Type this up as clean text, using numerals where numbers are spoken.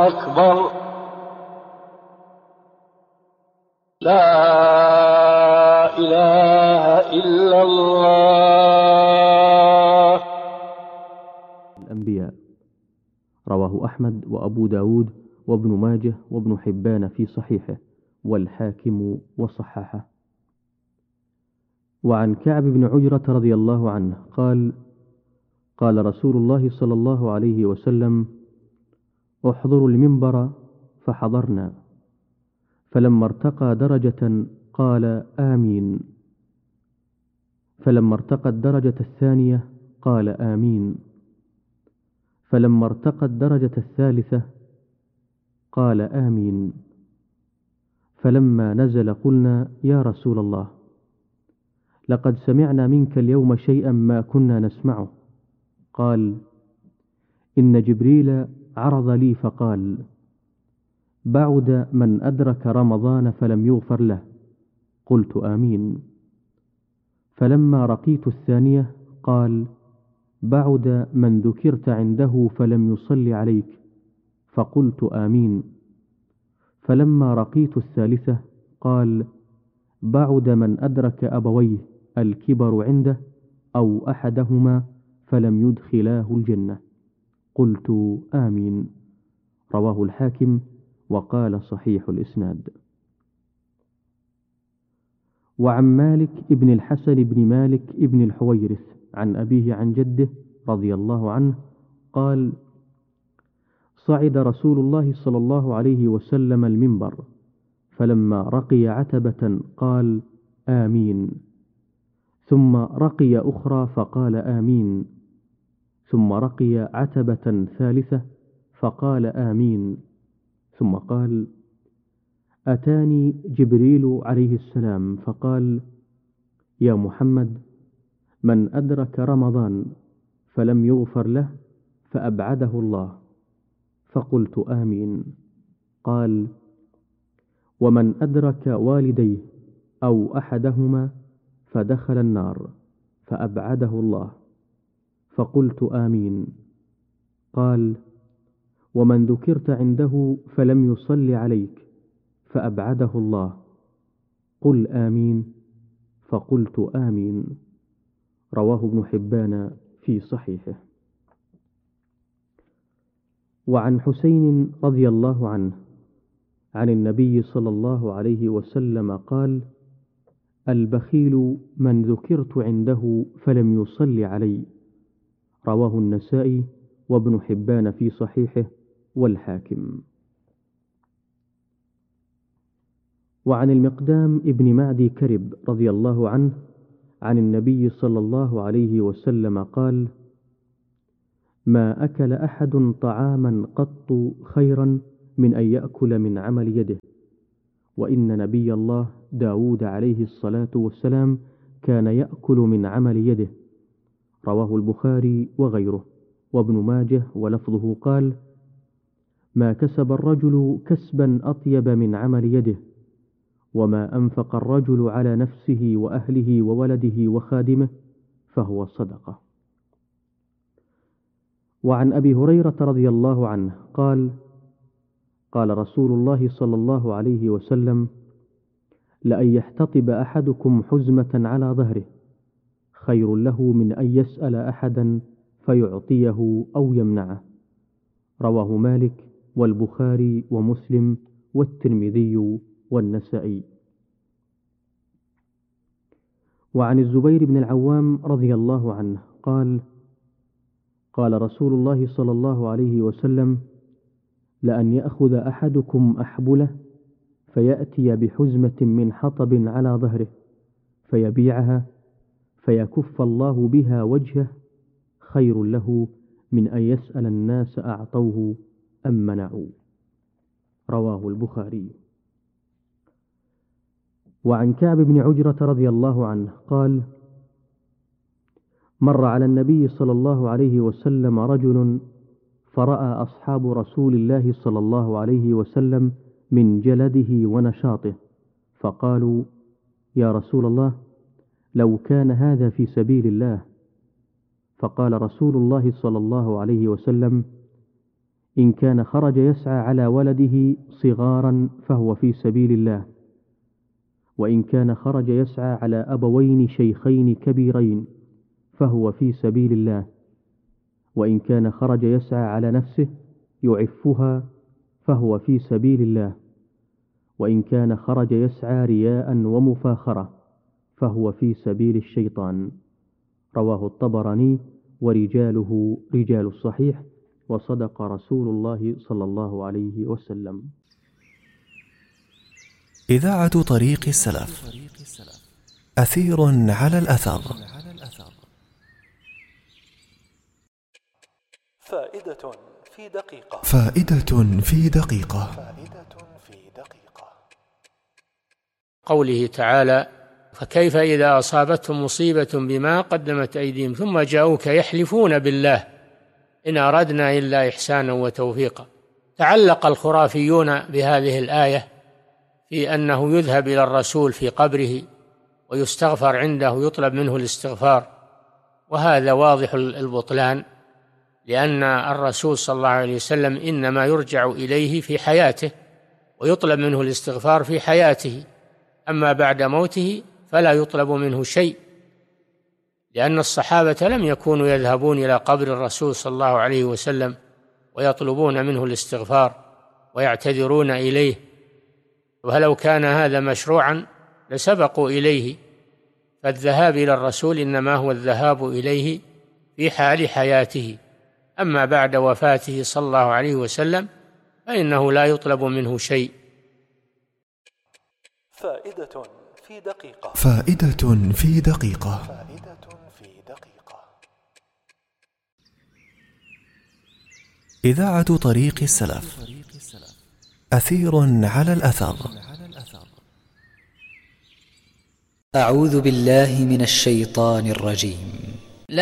أكبر. لا إله إلا الله. الأنبياء. رواه أحمد وأبو داود وابن ماجه وابن حبان في صحيحه، والحاكم وصححه. وعن كعب بن عجرة رضي الله عنه قال: قال رسول الله صلى الله عليه وسلم: احضروا المنبر، فحضرنا، فلما ارتقى درجة قال آمين، فلما ارتقى الدرجة الثانية قال آمين، فلما ارتقى الدرجة الثالثة قال آمين، فلما نزل قلنا: يا رسول الله، لقد سمعنا منك اليوم شيئا ما كنا نسمعه. قال: إن جبريل عرض لي فقال: بعد من أدرك رمضان فلم يغفر له. قلت آمين. فلما رقيت الثانية قال: بعد من ذكرت عنده فلم يصل عليك. فقلت آمين. فلما رقيت الثالثة قال: بعد من أدرك أبويه الكبر عنده أو أحدهما فلم يدخلاه الجنة. قلت آمين. رواه الحاكم وقال صحيح الإسناد. وعن مالك ابن الحسن بن مالك ابن الحويرث عن أبيه عن جده رضي الله عنه قال: صعد رسول الله صلى الله عليه وسلم المنبر، فلما رقي عتبة قال: آمين، ثم رقي أخرى فقال آمين، ثم رقي عتبة ثالثة فقال آمين، ثم قال: أتاني جبريل عليه السلام فقال: يا محمد، من أدرك رمضان فلم يغفر له فأبعده الله. فقلت آمين. قال: ومن أدرك والديه أو أحدهما فدخل النار فأبعده الله. فقلت آمين. قال: ومن ذكرت عنده فلم يصل عليك فأبعده الله. قل آمين. فقلت آمين. رواه ابن حبان في صحيحه. وعن حسين رضي الله عنه عن النبي صلى الله عليه وسلم قال: البخيل من ذكرت عنده فلم يصل علي. رواه النسائي وابن حبان في صحيحه والحاكم. وعن المقدام ابن معدي كرب رضي الله عنه عن النبي صلى الله عليه وسلم قال: ما أكل أحد طعاما قط خيرا من أن يأكل من عمل يده، وإن نبي الله داود عليه الصلاة والسلام كان يأكل من عمل يده. رواه البخاري وغيره وابن ماجه، ولفظه قال: ما كسب الرجل كسبا أطيب من عمل يده، وما أنفق الرجل على نفسه وأهله وولده وخادمه فهو صدقة. وعن أبي هريرة رضي الله عنه قال: قال رسول الله صلى الله عليه وسلم: لأن يحتطب أحدكم حزمة على ظهره خير له من أن يسأل أحدا فيعطيه أو يمنعه. رواه مالك والبخاري ومسلم والترمذي والنسائي. وعن الزبير بن العوام رضي الله عنه قال: قال رسول الله صلى الله عليه وسلم: لأن يأخذ أحدكم أحبله فيأتي بحزمة من حطب على ظهره فيبيعها فيكف الله بها وجهه خير له من أن يسأل الناس أعطوه أم منعوا. رواه البخاري. وعن كعب بن عجرة رضي الله عنه قال: مر على النبي صلى الله عليه وسلم رجل فرأى أصحاب رسول الله صلى الله عليه وسلم من جلده ونشاطه فقالوا: يا رسول الله، لو كان هذا في سبيل الله. فقال رسول الله صلى الله عليه وسلم: إن كان خرج يسعى على ولده صغارا فهو في سبيل الله، وإن كان خرج يسعى على أبوين شيخين كبيرين فهو في سبيل الله، وإن كان خرج يسعى على نفسه يعفها فهو في سبيل الله، وإن كان خرج يسعى رياء ومفاخرة فهو في سبيل الشيطان. رواه الطبراني ورجاله رجال الصحيح، وصدق رسول الله صلى الله عليه وسلم. إذاعة طريق السلف، أثير على الأثر. فائدة في دقيقة. فائدة في دقيقة. قوله تعالى: فكيف إذا أصابتهم مصيبة بما قدمت أيديهم ثم جاءوك يحلفون بالله إن أردنا إلا إحسانا وتوفيقا. تعلق الخرافيون بهذه الآية في أنه يذهب إلى الرسول في قبره ويستغفر عنده، يطلب منه الاستغفار، وهذا واضح البطلان، لأن الرسول صلى الله عليه وسلم إنما يرجع إليه في حياته ويطلب منه الاستغفار في حياته، أما بعد موته فلا يطلب منه شيء، لأن الصحابة لم يكونوا يذهبون إلى قبر الرسول صلى الله عليه وسلم ويطلبون منه الاستغفار ويعتذرون إليه، ولو كان هذا مشروعا لسبقوا إليه، فالذهاب إلى الرسول إنما هو الذهاب إليه في حال حياته، أما بعد وفاته صلى الله عليه وسلم فإنه لا يطلب منه شيء. فائدة في دقيقة. فائدة في دقيقة. إذاعة طريق السلف، أثير على الأثر. أعوذ بالله من الشيطان الرجيم.